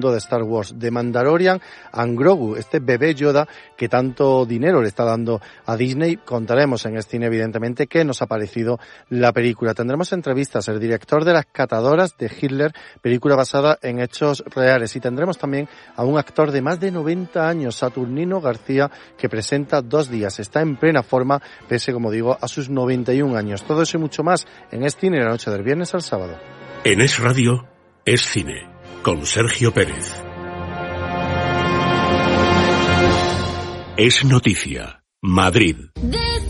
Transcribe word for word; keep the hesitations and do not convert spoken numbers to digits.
de Star Wars, de Mandalorian a Grogu, este bebé Yoda que tanto dinero le está dando a Disney. Contaremos en Escine, evidentemente, qué nos ha parecido la película. Tendremos entrevistas, el director de Las catadoras de Hitler, película basada en hechos reales, y tendremos también a un actor de más de noventa años, Saturnino García, que presenta Dos días. Está en plena forma, pese, como digo, a sus noventa y un años. Todo eso y mucho más en Escine, la noche del viernes al sábado. En Es Radio, Es Cine, con Sergio Pérez. Es noticia, Madrid.